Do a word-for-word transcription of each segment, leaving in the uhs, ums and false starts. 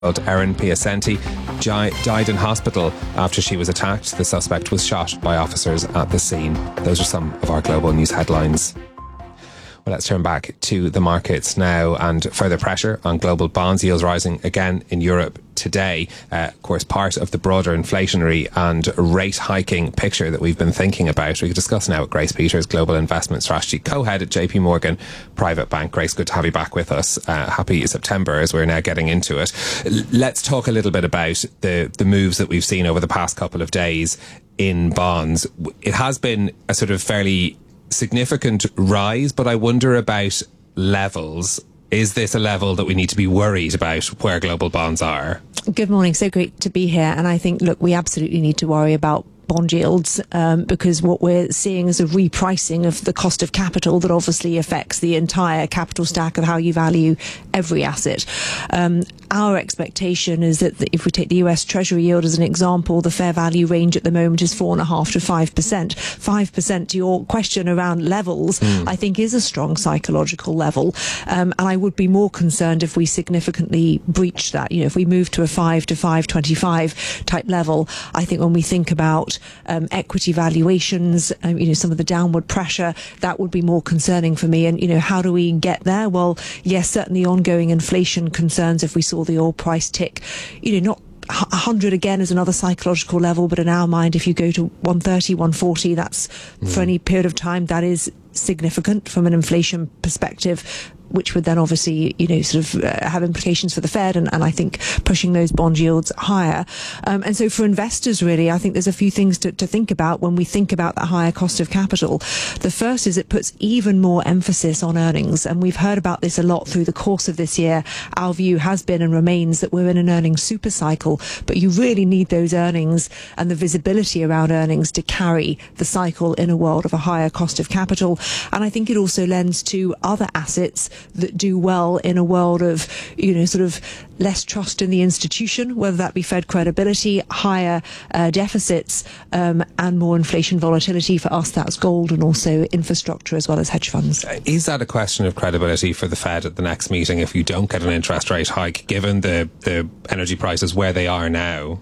Erin Piacenti died in hospital after she was attacked. The suspect was shot by officers at the scene. Those are some of our global news headlines. Well, let's turn back to the markets now, and further pressure on global bonds yields rising again in Europe today. Uh, of course, part of the broader inflationary and rate hiking picture that we've been thinking about. We can discuss now with Grace Peters, Global Investment Strategy Co-Head at J P Morgan Private Bank. Grace, good to have you back with us. Uh, happy September as we're now getting into it. L- let's talk a little bit about the, the moves that we've seen over the past couple of days in bonds. It has been a sort of fairly significant rise, but I wonder about levels. Is this a level that we need to be worried about where global bonds are? Good morning. So great to be here. And I think, look, we absolutely need to worry about bond yields um, because what we're seeing is a repricing of the cost of capital that obviously affects the entire capital stack of how you value every asset. Um, our expectation is that if we take the U S Treasury yield as an example, the fair value range at the moment is four and a half to five percent. Five percent, to your question around levels, mm. I think is a strong psychological level. Um, and I would be more concerned if we significantly breach that. You know, if we move to a five to five twenty-five type level, I think when we think about um, equity valuations, um, you know, some of the downward pressure, that would be more concerning for me. And, you know, how do we get there? Well, yes, certainly ongoing inflation concerns if we saw the oil price tick, you know, not one hundred again is another psychological level, but in our mind, if you go to one thirty, one forty, that's mm. for any period of time, that is significant from an inflation perspective, which would then obviously, you know, sort of uh, have implications for the Fed and, and I think pushing those bond yields higher. Um, and so for investors, really, I think there's a few things to, to think about when we think about that higher cost of capital. The first is it puts even more emphasis on earnings. And we've heard about this a lot through the course of this year. Our view has been and remains that we're in an earnings super cycle, but you really need those earnings and the visibility around earnings to carry the cycle in a world of a higher cost of capital. And I think it also lends to other assets that do well in a world of, you know, sort of less trust in the institution, whether that be Fed credibility, higher uh, deficits, um, and more inflation volatility. For us, that's gold and also infrastructure as well as hedge funds. Is that a question of credibility for the Fed at the next meeting if you don't get an interest rate hike, given the, the energy prices where they are now?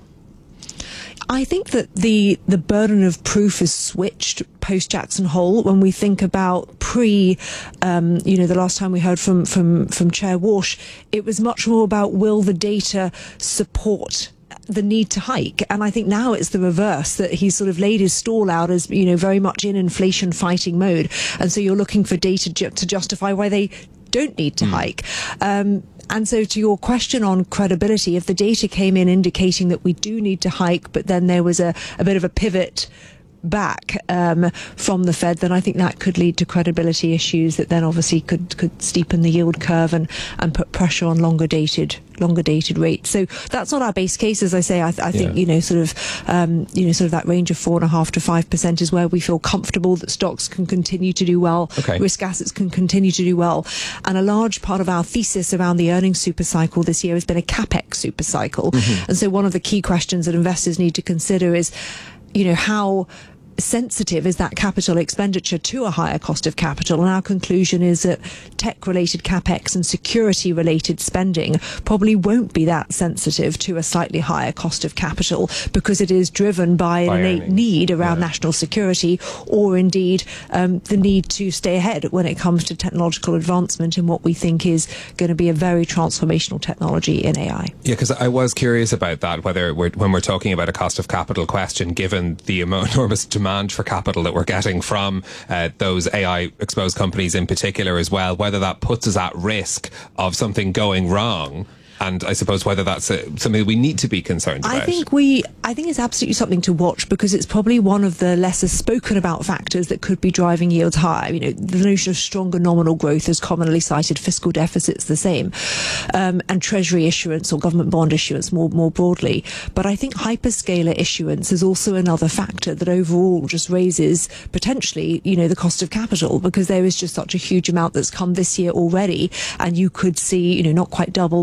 I think that the the burden of proof is switched post Jackson Hole when we think about pre, um, you know, the last time we heard from, from, from Chair Walsh, it was much more about will the data support the need to hike. And I think now it's the reverse, that he's sort of laid his stall out as, you know, very much in inflation fighting mode. And so you're looking for data ju- to justify why they don't need to mm. hike. Um, And so to your question on credibility, if the data came in indicating that we do need to hike, but then there was a, a bit of a pivot back um, from the Fed, then I think that could lead to credibility issues that then obviously could, could steepen the yield curve and, and put pressure on longer dated longer dated rates. So that's not our base case, as I say. I, th- I think, yeah. you know, sort of, um, you know, sort of that range of four and a half to five percent is where we feel comfortable that stocks can continue to do well, okay. risk assets can continue to do well. And a large part of our thesis around the earnings super cycle this year has been a capex super cycle. Mm-hmm. And so one of the key questions that investors need to consider is, you know, how sensitive is that capital expenditure to a higher cost of capital? And our conclusion is that tech-related capex and security-related spending probably won't be that sensitive to a slightly higher cost of capital because it is driven by, by an innate earnings. need around yeah. national security, or indeed um, the need to stay ahead when it comes to technological advancement in what we think is going to be a very transformational technology in A I. Yeah, because I was curious about that, whether we're, when we're talking about a cost of capital question, given the enormous demand for capital that we're getting from uh, those A I exposed companies in particular as well, whether that puts us at risk of something going wrong. And I suppose whether that's a, something we need to be concerned about. I think we, I think it's absolutely something to watch because it's probably one of the lesser spoken about factors that could be driving yields higher. You know, the notion of stronger nominal growth is commonly cited, fiscal deficits the same, um, and treasury issuance or government bond issuance more more broadly. But I think hyperscaler issuance is also another factor that overall just raises potentially, you know, the cost of capital because there is just such a huge amount that's come this year already, and you could see, you know, not quite double, but a significant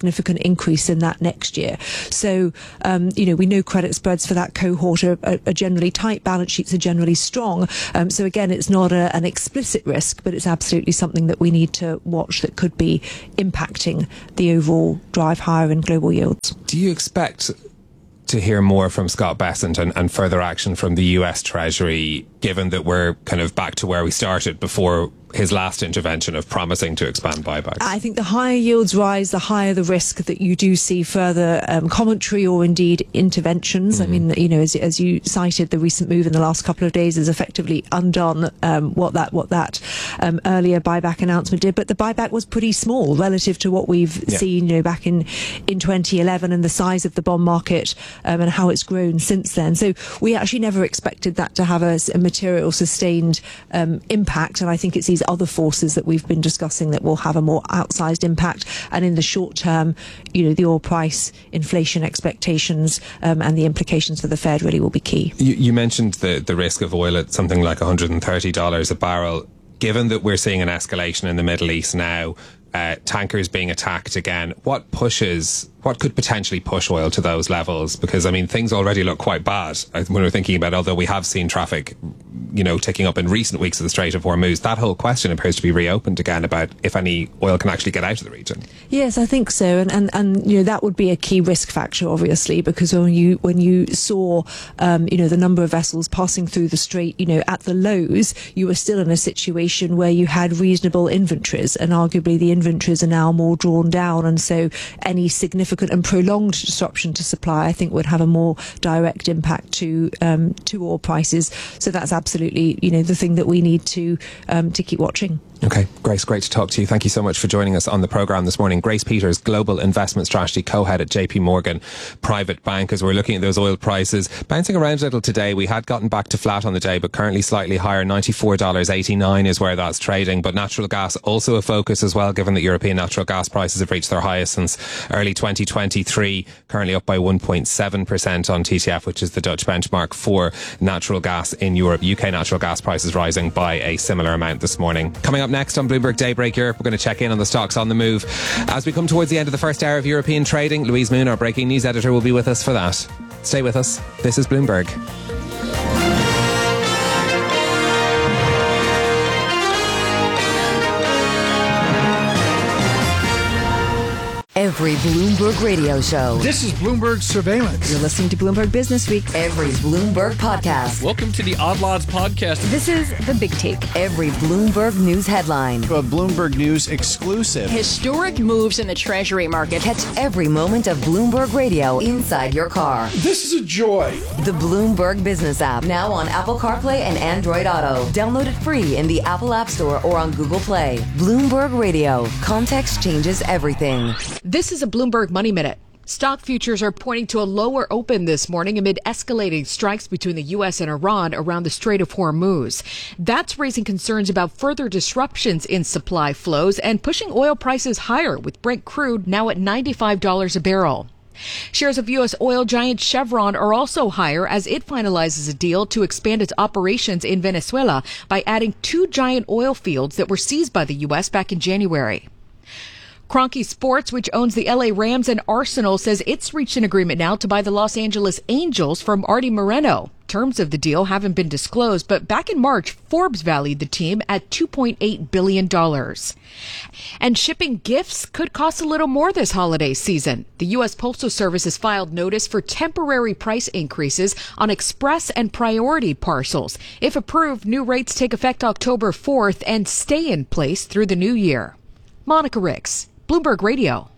significant increase in that next year. So, um, you know, we know credit spreads for that cohort are, are, are generally tight, balance sheets are generally strong. Um, so again, it's not a, an explicit risk, but it's absolutely something that we need to watch that could be impacting the overall drive higher in global yields. Do you expect to hear more from Scott Bessent and, and further action from the U S Treasury, given that we're kind of back to where we started before his last intervention of promising to expand buybacks? I think the higher yields rise, the higher the risk that you do see further um, commentary or indeed interventions. Mm. I mean, you know, as, as you cited, the recent move in the last couple of days has effectively undone um, what that what that um, earlier buyback announcement did. But the buyback was pretty small relative to what we've yeah. seen, you know, back in in twenty eleven and the size of the bond market um, and how it's grown since then. So we actually never expected that to have a, a material sustained um, impact. And I think it's these other forces that we've been discussing that will have a more outsized impact. And in the short term, you know, the oil price, inflation expectations, um, and the implications for the Fed really will be key. You, you mentioned the, the risk of oil at something like one hundred thirty dollars a barrel. Given that we're seeing an escalation in the Middle East now, uh, tankers being attacked again, what pushes, what could potentially push oil to those levels? Because, I mean, things already look quite bad when we're thinking about, although we have seen traffic, you know, ticking up in recent weeks of the Strait of Hormuz, that whole question appears to be reopened again about if any oil can actually get out of the region. Yes, I think so. And, and, and you know, that would be a key risk factor, obviously, because when you when you saw, um, you know, the number of vessels passing through the Strait, you know, at the lows, you were still in a situation where you had reasonable inventories, and arguably the inventories are now more drawn down. And so any significant and prolonged disruption to supply, I think, would have a more direct impact to um, to oil prices. So that's absolutely, you know, the thing that we need to um, to keep watching. Okay, Grace, great to talk to you. Thank you so much for joining us on the programme this morning. Grace Peters, Global Investment Strategy Co-Head at J P Morgan Private Bank, as we're looking at those oil prices. Bouncing around a little today. We had gotten back to flat on the day, but currently slightly higher. ninety-four dollars eighty-nine is where that's trading. But natural gas also a focus as well, given that European natural gas prices have reached their highest since early twenty twenty-three, currently up by one point seven percent on T T F, which is the Dutch benchmark for natural gas in Europe. U K natural gas prices rising by a similar amount this morning. Coming up next on Bloomberg Daybreaker, we're going to check in on the stocks on the move. As we come towards the end of the first hour of European trading, Louise Moon, our breaking news editor, will be with us for that. Stay with us. This is Bloomberg. Every Bloomberg radio show. This is Bloomberg Surveillance. You're listening to Bloomberg Business Week. Every Bloomberg podcast. Welcome to the Odd Lots podcast. This is The Big Take. Every Bloomberg news headline. A Bloomberg News exclusive. Historic moves in the Treasury market. Catch every moment of Bloomberg radio inside your car. This is a joy. The Bloomberg Business app. Now on Apple CarPlay and Android Auto. Download it free in the Apple App Store or on Google Play. Bloomberg Radio. Context changes everything. This is a Bloomberg Money Minute. Stock futures are pointing to a lower open this morning amid escalating strikes between the U S and Iran around the Strait of Hormuz. That's raising concerns about further disruptions in supply flows and pushing oil prices higher, with Brent crude now at ninety-five dollars a barrel. Shares of U S oil giant Chevron are also higher as it finalizes a deal to expand its operations in Venezuela by adding two giant oil fields that were seized by the U S back in January. Kroenke Sports, which owns the L A Rams and Arsenal, says it's reached an agreement now to buy the Los Angeles Angels from Artie Moreno. Terms of the deal haven't been disclosed, but back in March, Forbes valued the team at two point eight billion dollars. And shipping gifts could cost a little more this holiday season. The U S Postal Service has filed notice for temporary price increases on express and priority parcels. If approved, new rates take effect October fourth and stay in place through the new year. Monica Ricks, Bloomberg Radio.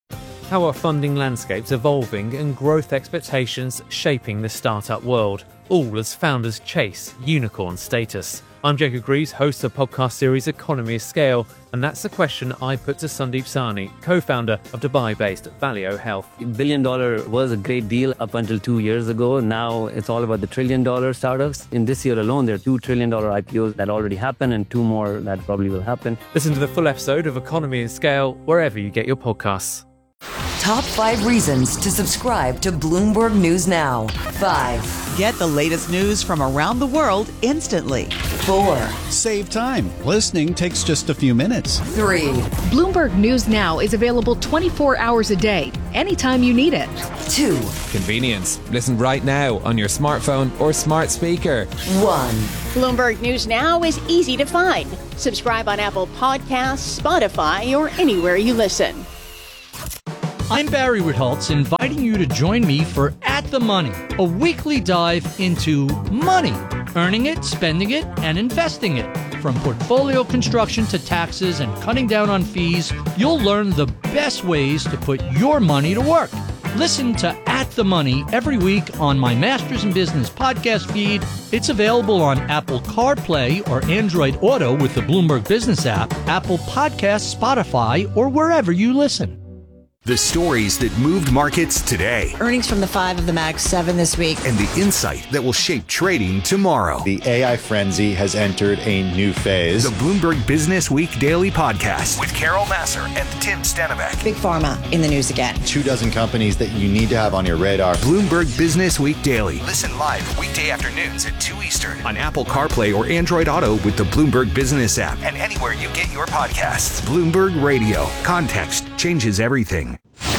How are funding landscapes evolving and growth expectations shaping the startup world, all as founders chase unicorn status? I'm Jacob Greaves, host of the podcast series Economy of Scale, and that's the question I put to Sandeep Sahni, co-founder of Dubai-based Valeo Health. Billion dollar was a great deal up until two years ago. Now it's all about the trillion dollar startups. In this year alone, there are two trillion dollar I P Os that already happened and two more that probably will happen. Listen to the full episode of Economy of Scale wherever you get your podcasts. top five reasons to subscribe to Bloomberg News Now. Five. Get the latest news from around the world instantly. Four. Save time. Listening takes just a few minutes. Three. Bloomberg News Now is available twenty-four hours a day, anytime you need it. Two. Convenience. Listen right now on your smartphone or smart speaker. One. Bloomberg News Now is easy to find. Subscribe on Apple Podcasts, Spotify, or anywhere you listen. I'm Barry Ritholtz, inviting you to join me for At the Money, a weekly dive into money, earning it, spending it, and investing it. From portfolio construction to taxes and cutting down on fees, you'll learn the best ways to put your money to work. Listen to At the Money every week on my Masters in Business podcast feed. It's available on Apple CarPlay or Android Auto with the Bloomberg Business app, Apple Podcasts, Spotify, or wherever you listen. The stories that moved markets today. Earnings from the five of the Mag seven this week. And the insight that will shape trading tomorrow. The A I frenzy has entered a new phase. The Bloomberg Business Week Daily Podcast with Carol Massar and Tim Stenbeck. Big Pharma in the news again. Two dozen companies that you need to have on your radar. Bloomberg Business Week Daily. Listen live weekday afternoons at two Eastern on Apple CarPlay or Android Auto with the Bloomberg Business app and anywhere you get your podcasts. Bloomberg Radio. Context changes everything.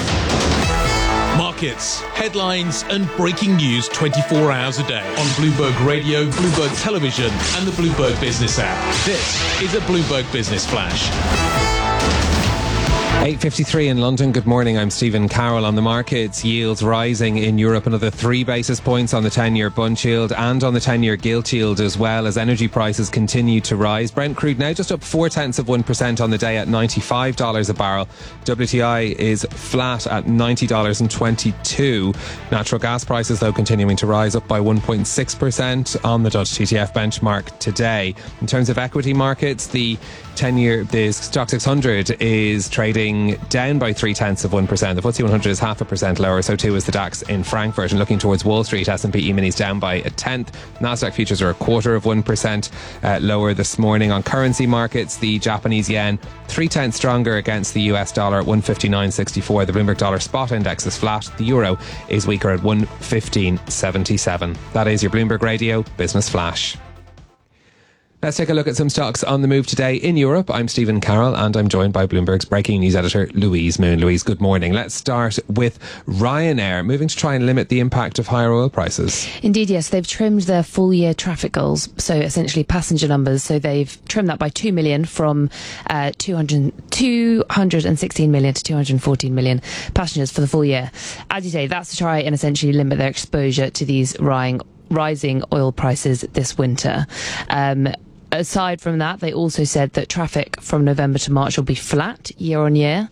Markets, headlines, and breaking news twenty-four hours a day on Bloomberg Radio, Bloomberg Television, and the Bloomberg Business app. This is a Bloomberg Business Flash. eight fifty-three in London. Good morning. I'm Stephen Carroll. On the markets, yields rising in Europe. Another three basis points on the ten-year Bund yield and on the ten-year gilt yield as well as energy prices continue to rise. Brent crude now just up four tenths of one percent on the day at ninety-five dollars a barrel. W T I is flat at ninety dollars and twenty-two cents. Natural gas prices, though, continuing to rise, up by one point six percent on the Dutch T T F benchmark today. In terms of equity markets, the ten-year, the Stock six hundred is trading down by three tenths of one percent. The F T S E one hundred is half a percent lower, so too is the DAX in Frankfurt. And looking towards Wall Street, S and P E-minis down by a tenth. Nasdaq futures are a quarter of one percent uh, lower this morning. On currency markets, the Japanese yen three tenths stronger against the U S dollar at one fifty-nine sixty-four. The Bloomberg Dollar Spot Index is flat. The euro is weaker at one fifteen seventy-seven. That is your Bloomberg Radio Business Flash. Let's take a look at some stocks on the move today in Europe. I'm Stephen Carroll and I'm joined by Bloomberg's breaking news editor, Louise Moon. Louise, good morning. Let's start with Ryanair, moving to try and limit the impact of higher oil prices. Indeed, yes. They've trimmed their full year traffic goals, so essentially passenger numbers. So they've trimmed that by two million from uh, two hundred, two hundred sixteen million to two hundred fourteen million passengers for the full year. As you say, that's to try and essentially limit their exposure to these rising, rising oil prices this winter. Um, Aside from that, they also said that traffic from November to March will be flat year on year.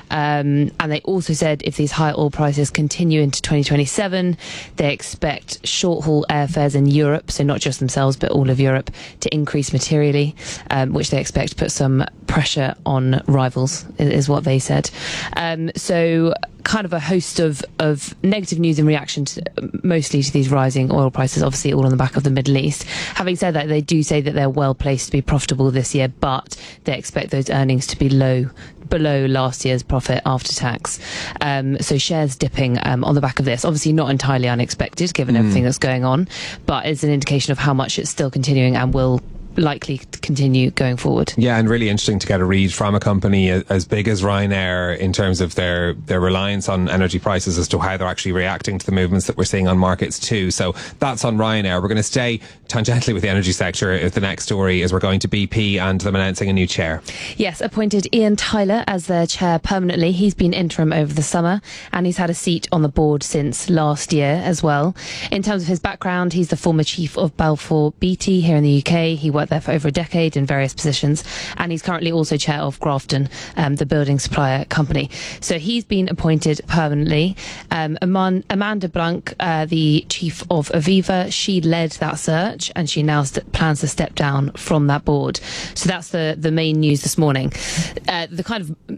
Um, and they also said if these high oil prices continue into twenty twenty-seven, they expect short-haul airfares in Europe, so not just themselves but all of Europe, to increase materially, um, which they expect to put some pressure on rivals, is, is what they said. Um, so kind of a host of, of negative news in reaction to, mostly to these rising oil prices, obviously all on the back of the Middle East. Having said that, they do say that they're well placed to be profitable this year, but they expect those earnings to be low, below last year's profit after tax. Um, so shares dipping um, on the back of this. Obviously not entirely unexpected given mm. everything that's going on, but it's an indication of how much it's still continuing and will likely to continue going forward. Yeah, and really interesting to get a read from a company as big as Ryanair in terms of their, their reliance on energy prices as to how they're actually reacting to the movements that we're seeing on markets too. So that's on Ryanair. We're going to stay tangentially with the energy sector. The next story is we're going to B P and them announcing a new chair. Yes, appointed Ian Tyler as their chair permanently. He's been interim over the summer and he's had a seat on the board since last year as well. In terms of his background, he's the former chief of Balfour Beatty here in the U K. He worked there for over a decade in various positions, and he's currently also chair of Grafton, um, the building supplier company. So he's been appointed permanently. Um, Amanda Blanc, uh, the chief of Aviva, she led that search, and she now st- plans to step down from that board. So that's the, the main news this morning. Uh, the kind of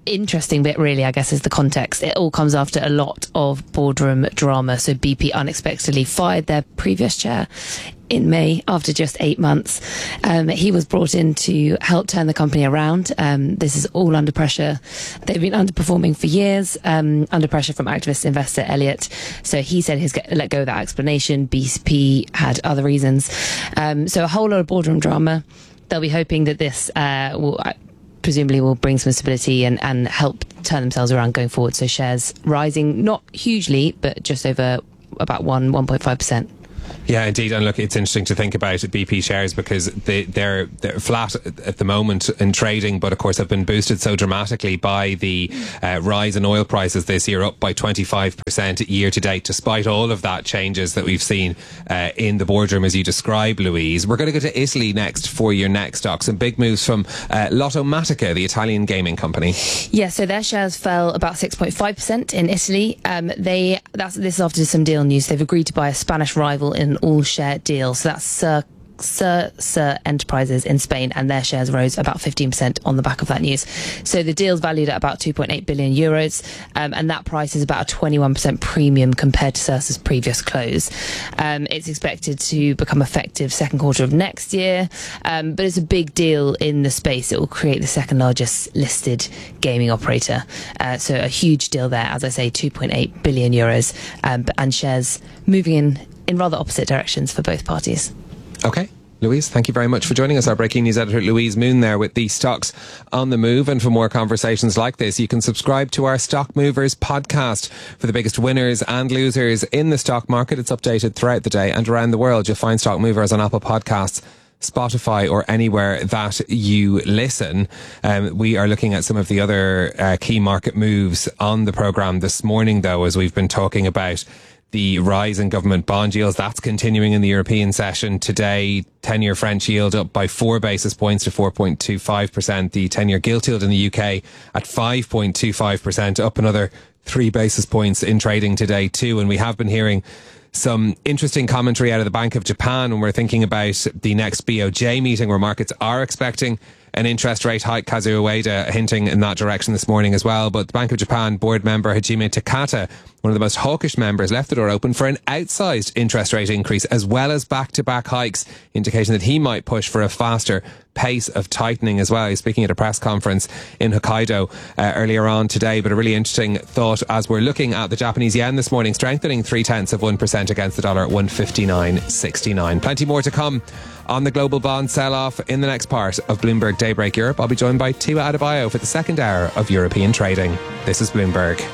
interesting bit really, I guess, is the context. It all comes after a lot of boardroom drama. So B P unexpectedly fired their previous chair in May after just eight months. Um, he was brought in to help turn the company around. Um, this is all under pressure. They've been underperforming for years, um, under pressure from activist investor Elliott. So he said he's let go of that explanation. B P had other reasons. Um, so a whole lot of boardroom drama. They'll be hoping that this uh, will... Uh, presumably will bring some stability and, and help turn themselves around going forward. So shares rising, not hugely, but just over about one, one point five percent. Yeah, indeed. And look, it's interesting to think about B P shares because they, they're, they're flat at the moment in trading, but of course have been boosted so dramatically by the uh, rise in oil prices this year, up by twenty-five percent year to date, despite all of that changes that we've seen uh, in the boardroom, as you describe, Louise. We're going to go to Italy next for your next stock. Some big moves from uh, Lottomatica, the Italian gaming company. Yeah, so their shares fell about six point five percent in Italy. Um, they that's This is after some deal news. They've agreed to buy a Spanish rival in an all-share deal. So that's Sir, Sir, Sir Enterprises in Spain, and their shares rose about fifteen percent on the back of that news. So the deal's valued at about two point eight billion euros, um, and that price is about a twenty-one percent premium compared to Sirsa's previous close. Um, it's expected to become effective second quarter of next year, um, but it's a big deal in the space. It will create the second largest listed gaming operator. Uh, so a huge deal there, as I say, two point eight billion euros, um, and shares moving in in rather opposite directions for both parties. Okay. Louise, thank you very much for joining us. Our breaking news editor, Louise Moon, there with the stocks on the move. And for more conversations like this, you can subscribe to our Stock Movers podcast for the biggest winners and losers in the stock market. It's updated throughout the day and around the world. You'll find Stock Movers on Apple Podcasts, Spotify, or anywhere that you listen. Um, we are looking at some of the other uh, key market moves on the programme this morning, though, as we've been talking about the rise in government bond yields. That's continuing in the European session today. ten-year French yield up by four basis points to four point two five percent. The ten-year gilt yield in the U K at five point two five percent, up another three basis points in trading today too. And we have been hearing some interesting commentary out of the Bank of Japan when we're thinking about the next B O J meeting, where markets are expecting an interest rate hike. Kazuo Ueda hinting in that direction this morning as well. But the Bank of Japan board member Hajime Takata, one of the most hawkish members, left the door open for an outsized interest rate increase as well as back-to-back hikes, indicating that he might push for a faster pace of tightening as well. He's speaking at a press conference in Hokkaido uh, earlier on today. But a really interesting thought as we're looking at the Japanese yen this morning, strengthening three tenths of one percent against the dollar at one fifty-nine sixty-nine. Plenty more to come on the global bond sell-off in the next part of Bloomberg Daybreak Europe. I'll be joined by Tiwa Adebayo for the second hour of European trading. This is Bloomberg.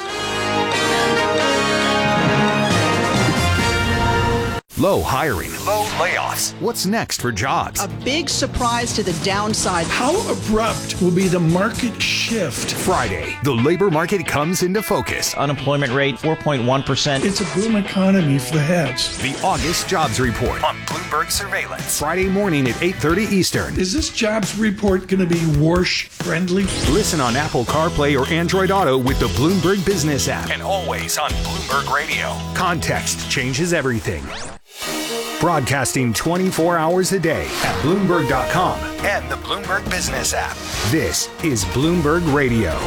Low hiring, low layoffs. What's next for jobs? A big surprise to the downside. How abrupt will be the market shift? Friday, the labor market comes into focus. Unemployment rate, four point one percent. It's a boom economy for the heads. The August Jobs Report on Bloomberg Surveillance. Friday morning at eight thirty Eastern. Is this jobs report going to be Warsh-friendly? Listen on Apple CarPlay or Android Auto with the Bloomberg Business app. And always on Bloomberg Radio. Context changes everything. Broadcasting twenty-four hours a day at Bloomberg dot com and the Bloomberg Business app. This is Bloomberg Radio.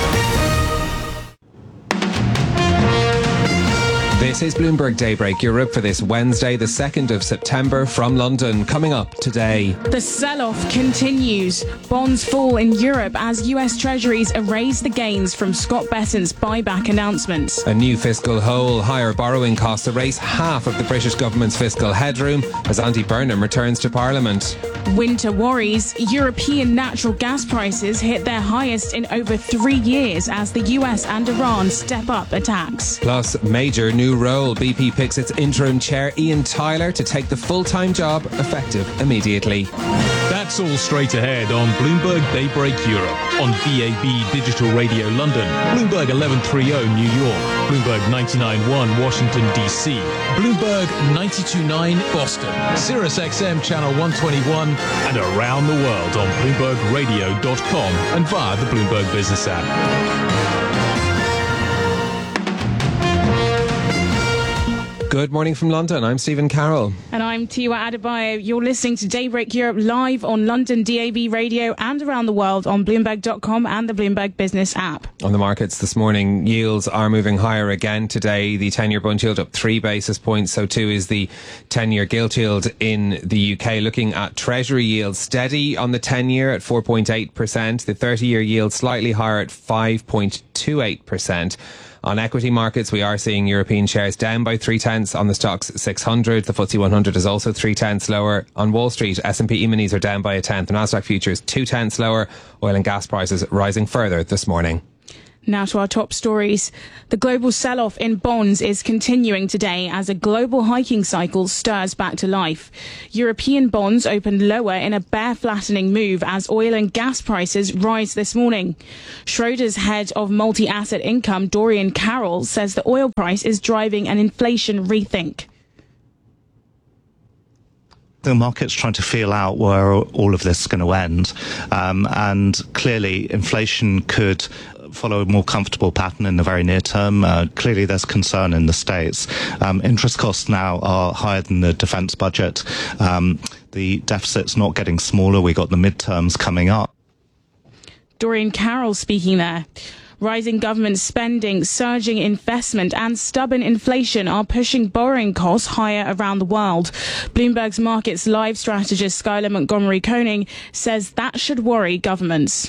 This is Bloomberg Daybreak Europe for this Wednesday, the second of September, from London. Coming up today, the sell-off continues. Bonds fall in Europe as U S Treasuries erase the gains from Scott Bessent's buyback announcements. A new fiscal hole, higher borrowing costs erase half of the British government's fiscal headroom as Andy Burnham returns to Parliament. Winter worries. European natural gas prices hit their highest in over three years as the U S and Iran step up attacks. Plus, major new role. B P picks its interim chair, Ian Tyler, to take the full-time job, effective immediately. That's all straight ahead on Bloomberg Daybreak Europe, on B A B Digital Radio London, Bloomberg eleven thirty New York, Bloomberg ninety-nine point one Washington, D C, Bloomberg ninety-two point nine Boston, Sirius X M Channel one twenty-one, and around the world on Bloomberg Radio dot com and via the Bloomberg Business app. Good morning from London. I'm Stephen Carroll. And I'm Tiwa Adebayo. You're listening to Daybreak Europe live on London D A B radio and around the world on Bloomberg dot com and the Bloomberg Business app. On the markets this morning, yields are moving higher again today. The ten-year bond yield up three basis points. So too is the ten-year gilt yield in the U K. Looking at Treasury yields, steady on the ten-year at four point eight percent. The thirty-year yield slightly higher at five point two eight percent. On equity markets, we are seeing European shares down by three tenths on the Stoxx six hundred. The F T S E one hundred is also three tenths lower. On Wall Street, S and P E-minis are down by a tenth. The Nasdaq futures two tenths lower. Oil and gas prices rising further this morning. Now to our top stories. The global sell-off in bonds is continuing today as a global hiking cycle stirs back to life. European bonds opened lower in a bear flattening move as oil and gas prices rise this morning. Schroders head of multi-asset income, Dorian Carroll, says the oil price is driving an inflation rethink. The market's trying to feel out where all of this is going to end. Um, and clearly, inflation could follow a more comfortable pattern in the very near term. Uh, clearly, there's concern in the States. Um, interest costs now are higher than the defence budget. Um, the deficit's not getting smaller. We got the midterms coming up. Dorian Carroll speaking there. Rising government spending, surging investment and stubborn inflation are pushing borrowing costs higher around the world. Bloomberg's Markets Live strategist Skylar Montgomery Koning says that should worry governments.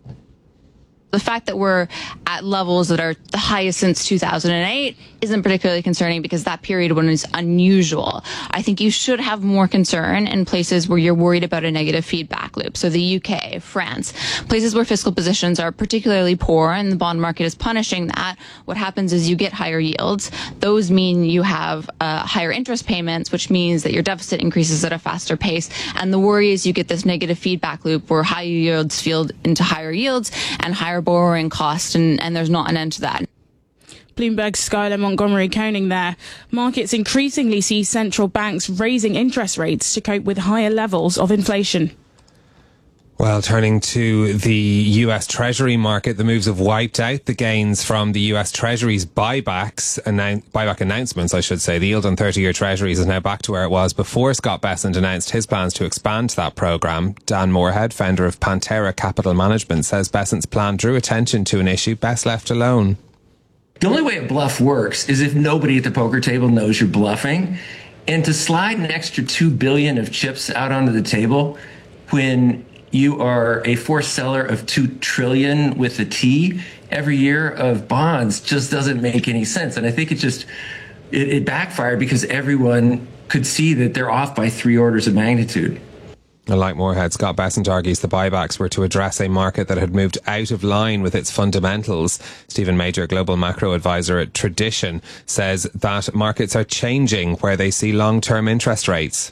The fact that we're at levels that are the highest since two thousand eight isn't particularly concerning because that period was unusual. I think you should have more concern in places where you're worried about a negative feedback loop. So the U K, France, places where fiscal positions are particularly poor and the bond market is punishing that. What happens is you get higher yields. Those mean you have uh, higher interest payments, which means that your deficit increases at a faster pace. And the worry is you get this negative feedback loop where higher yields feed into higher yields and higher borrowing costs, and, and there's not an end to that. Bloomberg's Skylar Montgomery Koning there. Markets increasingly see central banks raising interest rates to cope with higher levels of inflation. Well, turning to the U S Treasury market, the moves have wiped out the gains from the U S Treasury's buybacks, annou- buyback announcements, I should say. The yield on thirty-year Treasuries is now back to where it was before Scott Bessent announced his plans to expand that programme. Dan Moorhead, founder of Pantera Capital Management, says Bessent's plan drew attention to an issue best left alone. The only way a bluff works is if nobody at the poker table knows you're bluffing. And to slide an extra two billion dollars of chips out onto the table when you are a forced seller of two trillion dollars with a T every year of bonds just doesn't make any sense. And I think it just, it, it backfired because everyone could see that they're off by three orders of magnitude. Like Moorhead, Scott Bessent argues the buybacks were to address a market that had moved out of line with its fundamentals. Stephen Major, global macro advisor at Tradition, says that markets are changing where they see long-term interest rates.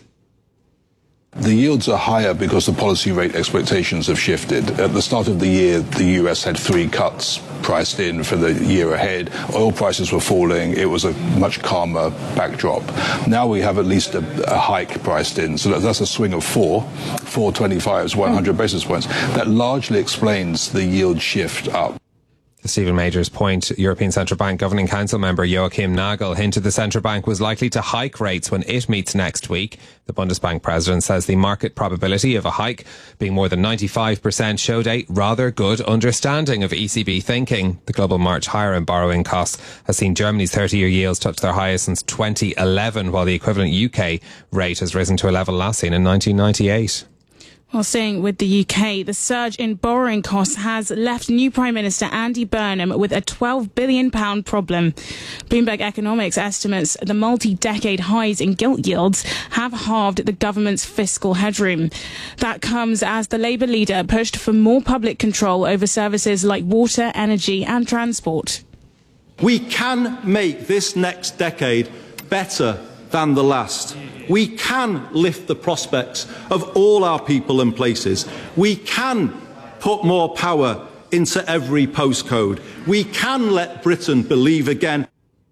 The yields are higher because the policy rate expectations have shifted. At the start of the year, the U S had three cuts priced in for the year ahead. Oil prices were falling. It was a much calmer backdrop. Now we have at least a, a hike priced in. So that's a swing of four. four twenty-five is one hundred basis points. That largely explains the yield shift up. To Stephen Major's point, European Central Bank Governing Council member Joachim Nagel hinted the central bank was likely to hike rates when it meets next week. The Bundesbank president says the market probability of a hike being more than ninety-five percent showed a rather good understanding of E C B thinking. The global march higher in borrowing costs has seen Germany's thirty-year yields touch their highest since twenty eleven, while the equivalent U K rate has risen to a level last seen in nineteen ninety-eight. Well, staying with the U K, the surge in borrowing costs has left new Prime Minister Andy Burnham with a twelve billion pounds problem. Bloomberg Economics estimates the multi-decade highs in gilt yields have halved the government's fiscal headroom. That comes as the Labour leader pushed for more public control over services like water, energy and transport. We can make this next decade better than the last. We can lift the prospects of all our people and places. We can put more power into every postcode. We can let Britain believe again.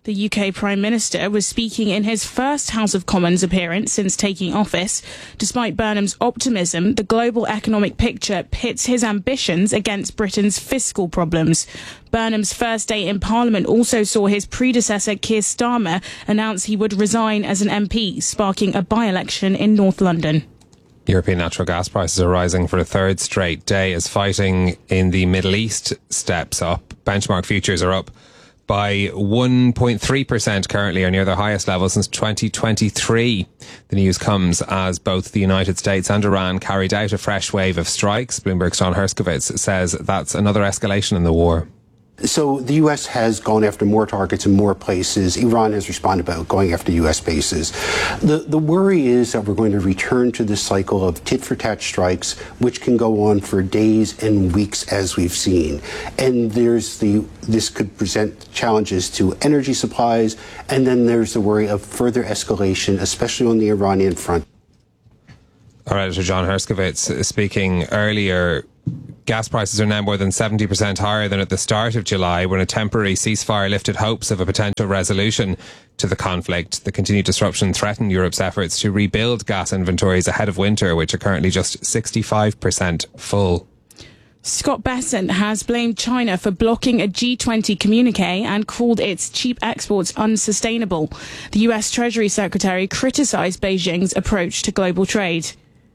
The U K Prime Minister was speaking in his first House of Commons appearance since taking office. Despite Burnham's optimism, the global economic picture pits his ambitions against Britain's fiscal problems. Burnham's first day in Parliament also saw his predecessor Keir Starmer announce he would resign as an M P, sparking a by-election in North London. European natural gas prices are rising for a third straight day as fighting in the Middle East steps up. Benchmark futures are up by one point three percent currently, are near their highest level since twenty twenty-three. The news comes as both the United States and Iran carried out a fresh wave of strikes. Bloomberg's John Herskowitz says that's another escalation in the war. So the U S has gone after more targets in more places. Iran has responded by going after U S bases. The the worry is that we're going to return to this cycle of tit-for-tat strikes, which can go on for days and weeks, as we've seen. And there's the this could present challenges to energy supplies, and then there's the worry of further escalation, especially on the Iranian front. Our editor John Herskowitz speaking earlier. Gas prices are now more than seventy percent higher than at the start of July, when a temporary ceasefire lifted hopes of a potential resolution to the conflict. The continued disruption threatened Europe's efforts to rebuild gas inventories ahead of winter, which are currently just sixty-five percent full. Scott Bessent has blamed China for blocking a G twenty communique and called its cheap exports unsustainable. The U S Treasury Secretary criticised Beijing's approach to global trade.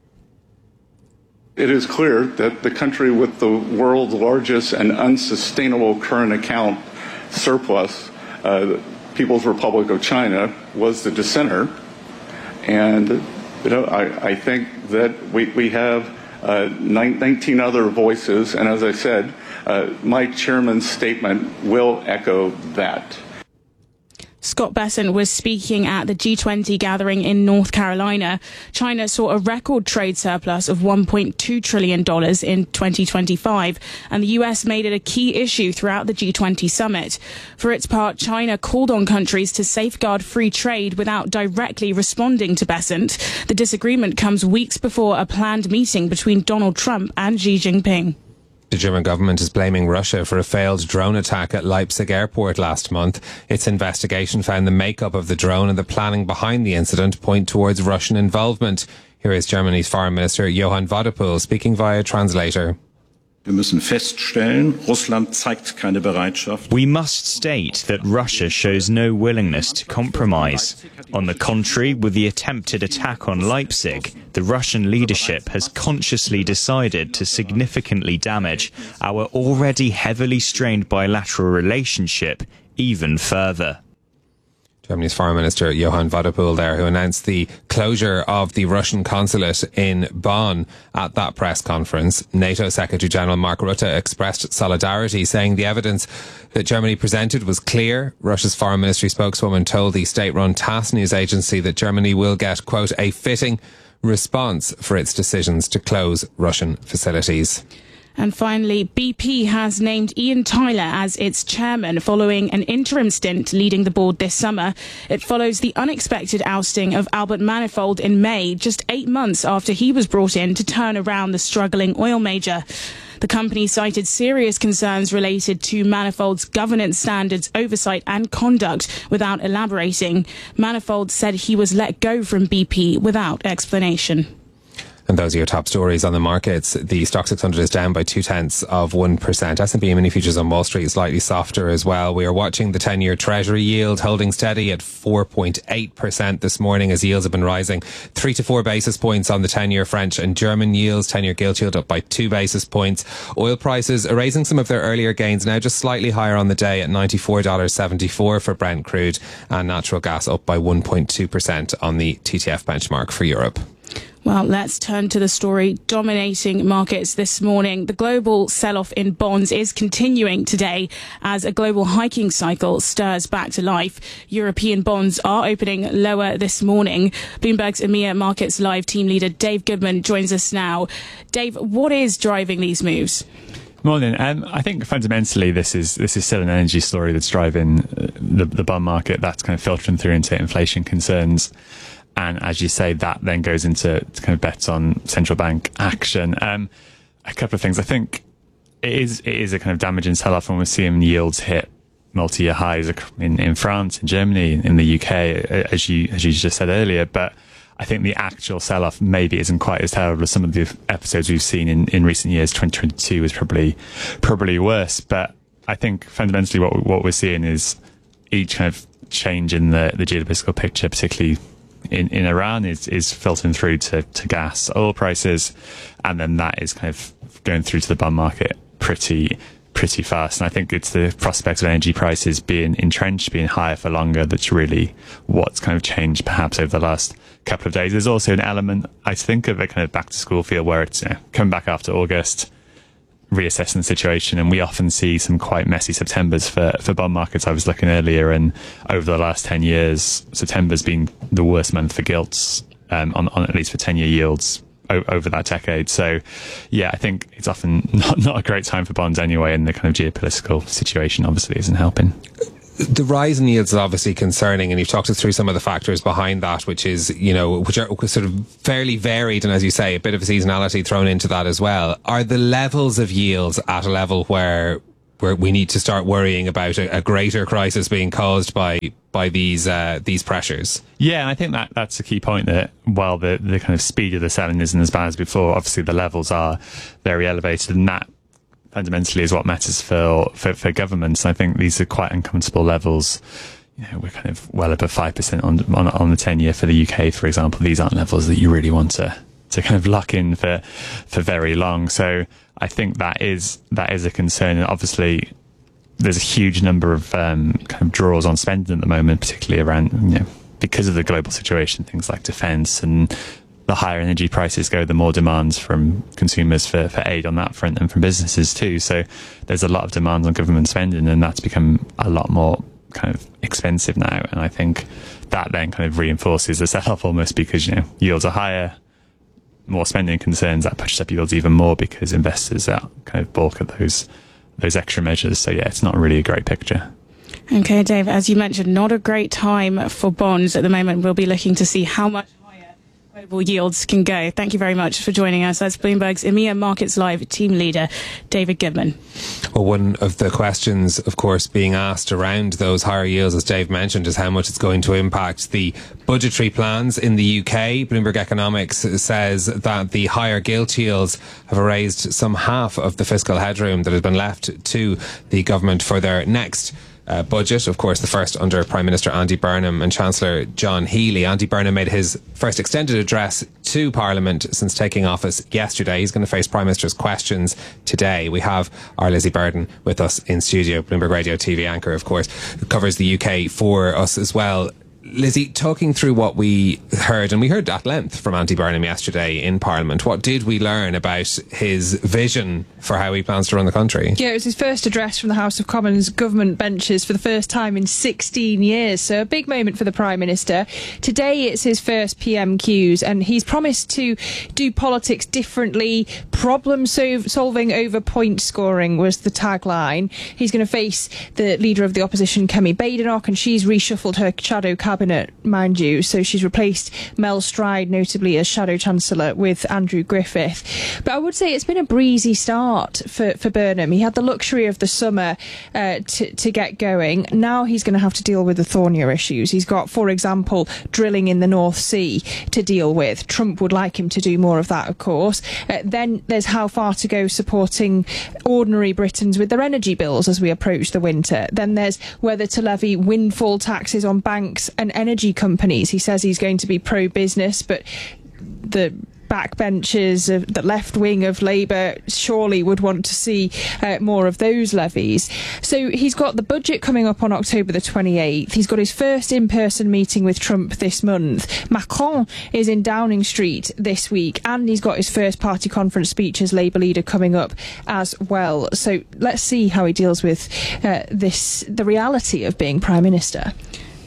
It is clear that the country with the world's largest and unsustainable current account surplus, uh, People's Republic of China, was the dissenter. And you know, I, I think that we, we have uh, nineteen other voices, and as I said, uh, my chairman's statement will echo that. Scott Bessent was speaking at the G twenty gathering in North Carolina. China saw a record trade surplus of one point two trillion dollars in twenty twenty-five, and the U S made it a key issue throughout the G twenty summit. For its part, China called on countries to safeguard free trade without directly responding to Bessent. The disagreement comes weeks before a planned meeting between Donald Trump and Xi Jinping. The German government is blaming Russia for a failed drone attack at Leipzig airport last month. Its investigation found the makeup of the drone and the planning behind the incident point towards Russian involvement. Here is Germany's Foreign Minister Johann Wadephul speaking via translator. We must state that Russia shows no willingness to compromise. On the contrary, with the attempted attack on Leipzig, the Russian leadership has consciously decided to significantly damage our already heavily strained bilateral relationship even further. Germany's Foreign Minister Johann Wadephul there, who announced the closure of the Russian consulate in Bonn at that press conference. NATO Secretary General Mark Rutte expressed solidarity, saying the evidence that Germany presented was clear. Russia's Foreign Ministry spokeswoman told the state-run TASS news agency that Germany will get, quote, a fitting response for its decisions to close Russian facilities. And finally, B P has named Ian Tyler as its chairman following an interim stint leading the board this summer. It follows the unexpected ousting of Albert Manifold in May, just eight months after he was brought in to turn around the struggling oil major. The company cited serious concerns related to Manifold's governance standards, oversight and conduct without elaborating. Manifold said he was let go from B P without explanation. And those are your top stories on the markets. The Stock six hundred is down by two-tenths of one percent. S and P mini futures on Wall Street slightly softer as well. We are watching the ten-year Treasury yield holding steady at four point eight percent this morning as yields have been rising three to four basis points on the ten-year French and German yields. ten-year gilt yield up by two basis points. Oil prices erasing some of their earlier gains, now just slightly higher on the day at ninety-four dollars seventy-four for Brent crude, and natural gas up by one point two percent on the T T F benchmark for Europe. Well, let's turn to the story dominating markets this morning. The global sell-off in bonds is continuing today as a global hiking cycle stirs back to life. European bonds are opening lower this morning. Bloomberg's EMEA Markets Live team leader Dave Goodman joins us now. Dave, what is driving these moves? Morning. Um, I think fundamentally this is this is still an energy story that's driving the, the bond market. That's kind of filtering through into inflation concerns. And as you say, that then goes into kind of bets on central bank action. Um, a couple of things. I think it is it is a kind of damaging sell-off when we're seeing yields hit multi-year highs in, in France, in Germany, in the U K, as you as you just said earlier. But I think the actual sell-off maybe isn't quite as terrible as some of the episodes we've seen in, in recent years. twenty twenty-two was probably probably worse. But I think fundamentally what what we're seeing is each kind of change in the, the geopolitical picture, particularly in, in Iran, is, is filtering through to, to gas, oil prices, and then that is kind of going through to the bond market pretty pretty fast. And I think it's the prospect of energy prices being entrenched, being higher for longer, that's really what's kind of changed perhaps over the last couple of days. There's also an element, I think, of a kind of back to school feel where it's, you know, coming back after August, reassessing the situation, and we often see some quite messy Septembers for, for bond markets. I was looking earlier, and over the last ten years, September's been the worst month for gilts, um, on, on at least for ten-year yields o- over that decade. So, yeah, I think it's often not, not a great time for bonds anyway, and the kind of geopolitical situation obviously isn't helping. The rise in yields is obviously concerning, and you've talked us through some of the factors behind that, which is, you know, which are sort of fairly varied, and as you say, a bit of seasonality thrown into that as well. Are the levels of yields at a level where where we need to start worrying about a, a greater crisis being caused by by these uh, these pressures? Yeah, and I think that that's a key point, that while the the kind of speed of the selling isn't as bad as before, obviously the levels are very elevated, and that fundamentally is what matters for, for, for governments. I think these are quite uncomfortable levels. You know, we're kind of well above five percent on, on, on the ten year for the U K, for example. These aren't levels that you really want to, to kind of lock in for, for very long. So I think that is, that is a concern. And obviously there's a huge number of, um, kind of draws on spending at the moment, particularly around, you know, because of the global situation, things like defence, and the higher energy prices go, the more demands from consumers for, for aid on that front, and from businesses too. So there's a lot of demands on government spending, and that's become a lot more kind of expensive now. And I think that then kind of reinforces the sell-off almost, because, you know, yields are higher, more spending concerns, that pushes up yields even more because investors are kind of balk at those those extra measures. So yeah, it's not really a great picture. Okay, Dave, as you mentioned, not a great time for bonds at the moment. We'll be looking to see how much global yields can go. Thank you very much for joining us. That's Bloomberg's EMEA Markets Live team leader, David Goodman. Well, one of the questions, of course, being asked around those higher yields, as Dave mentioned, is how much it's going to impact the budgetary plans in the U K. Bloomberg Economics says that the higher gilt yields have erased some half of the fiscal headroom that has been left to the government for their next Uh, budget, of course, the first under Prime Minister Andy Burnham and Chancellor John Healey. Andy Burnham made his first extended address to Parliament since taking office yesterday. He's going to face Prime Minister's questions today. We have our Lizzie Burden with us in studio, Bloomberg Radio T V anchor, of course, who covers the U K for us as well. Lizzie, talking through what we heard, and we heard at length from Andy Burnham yesterday in Parliament, what did we learn about his vision for how he plans to run the country? Yeah, it was his first address from the House of Commons government benches for the first time in sixteen years, so a big moment for the Prime Minister. Today it's his first P M Qs, and he's promised to do politics differently. Problem so- solving over point scoring was the tagline. He's going to face the leader of the opposition, Kemi Badenoch, and she's reshuffled her shadow cabinet, mind you, so she's replaced Mel Stride, notably as Shadow Chancellor, with Andrew Griffith. But I would say it's been a breezy start for, for Burnham. He had the luxury of the summer uh, to, to get going. Now he's going to have to deal with the thornier issues. He's got, for example, drilling in the North Sea to deal with. Trump would like him to do more of that, of course. Uh, then there's how far to go supporting ordinary Britons with their energy bills as we approach the winter. Then there's whether to levy windfall taxes on banks and energy companies. He says he's going to be pro-business, but the backbenchers of the left wing of Labour surely would want to see uh, more of those levies. So he's got the budget coming up on October the twenty-eighth. He's got his first in-person meeting with Trump this month. Macron is in Downing Street this week, and he's got his first party conference speech as Labour leader coming up as well. So let's see how he deals with uh, this, the reality of being Prime Minister.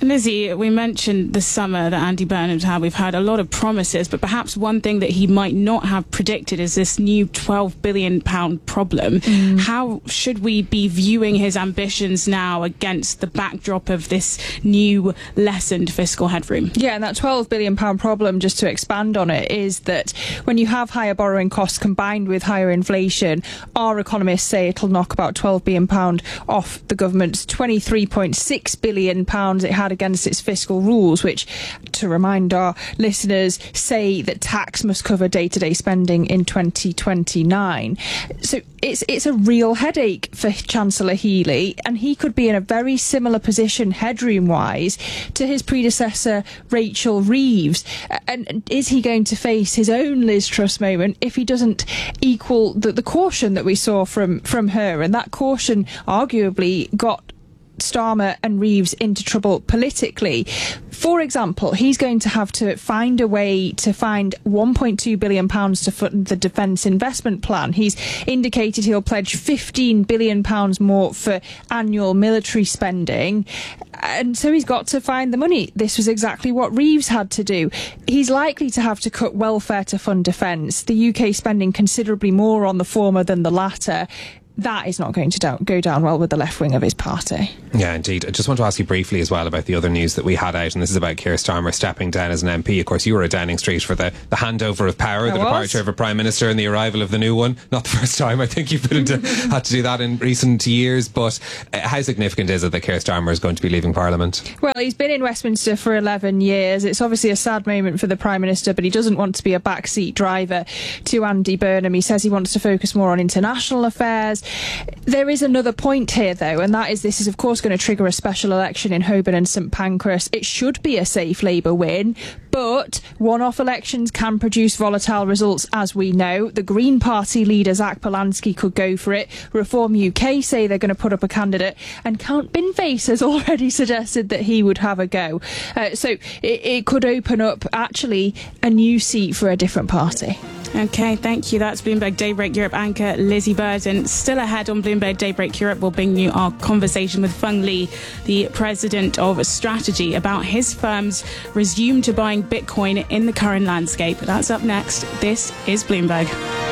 Lizzie, we mentioned this summer that Andy Burnham's had. We've had a lot of promises, but perhaps one thing that he might not have predicted is this new twelve billion pound problem. Mm. How should we be viewing his ambitions now against the backdrop of this new lessened fiscal headroom? Yeah, and that twelve billion pound problem, just to expand on it, is that when you have higher borrowing costs combined with higher inflation, our economists say it'll knock about twelve billion pounds off the government's twenty-three point six billion pounds it had against its fiscal rules, which, to remind our listeners, say that tax must cover day-to-day spending in twenty twenty-nine. So it's it's a real headache for Chancellor Healey, and he could be in a very similar position headroom-wise to his predecessor Rachel Reeves. And is he going to face his own Liz Truss moment if he doesn't equal the, the caution that we saw from, from her? And that caution arguably got Starmer and Reeves into trouble politically. For example, he's going to have to find a way to find one point two billion pounds to fund the Defence Investment Plan. He's indicated he'll pledge fifteen billion pounds more for annual military spending. And so he's got to find the money. This was exactly what Reeves had to do. He's likely to have to cut welfare to fund defence, the U K spending considerably more on the former than the latter. That is not going to down, go down well with the left wing of his party. Yeah, indeed. I just want to ask you briefly as well about the other news that we had out, and this is about Keir Starmer stepping down as an M P. Of course, you were at Downing Street for the, the handover of power, I the was. departure of a Prime Minister and the arrival of the new one. Not the first time I think you've been into, had to do that in recent years, but uh, how significant is it that Keir Starmer is going to be leaving Parliament? Well, he's been in Westminster for eleven years. It's obviously a sad moment for the Prime Minister, but he doesn't want to be a backseat driver to Andy Burnham. He says he wants to focus more on international affairs. There is another point here, though, and that is this is, of course, going to trigger a special election in Holborn and St Pancras. It should be a safe Labour win, but one-off elections can produce volatile results, as we know. The Green Party leader, Zach Polanski, could go for it. Reform U K say they're going to put up a candidate, and Count Binface has already suggested that he would have a go. Uh, so it, it could open up, actually, a new seat for a different party. OK, thank you. That's Bloomberg Daybreak Europe anchor Lizzie Burden. Still ahead on Bloomberg Daybreak Europe, we'll bring you our conversation with Feng Li, the president of Strategy, about his firm's resume to buying Bitcoin in the current landscape. That's up next. This is Bloomberg.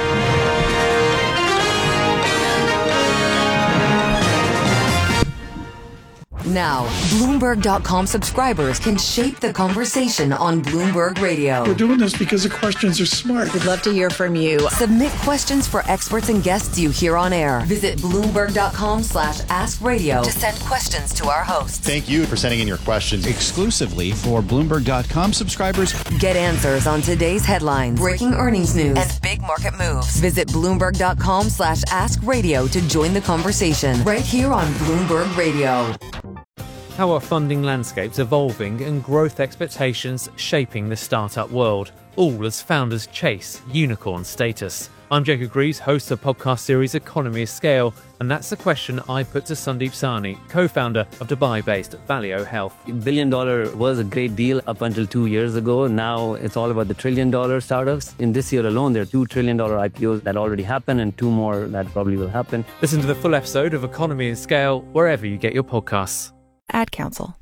Now, Bloomberg dot com subscribers can shape the conversation on Bloomberg Radio. We're doing this because the questions are smart. We'd love to hear from you. Submit questions for experts and guests you hear on air. Visit Bloomberg dot com slash ask radio to send questions to our hosts. Thank you for sending in your questions exclusively for Bloomberg dot com subscribers. Get answers on today's headlines, breaking earnings news, and big market moves. Visit Bloomberg dot com slash ask radio to join the conversation right here on Bloomberg Radio. How are funding landscapes evolving and growth expectations shaping the startup world, all as founders chase unicorn status? I'm Jacob Greaves, host of the podcast series Economy of Scale, and that's the question I put to Sandeep Sahni, co-founder of Dubai-based Valeo Health. Billion dollar was a great deal up until two years ago. Now it's all about the trillion dollar startups. In this year alone, there are two trillion dollar I P Os that already happened and two more that probably will happen. Listen to the full episode of Economy of Scale wherever you get your podcasts. Ad Council.